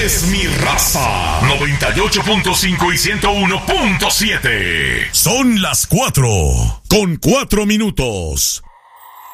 es mi raza. 98.5 y 101.7. Son las 4:04.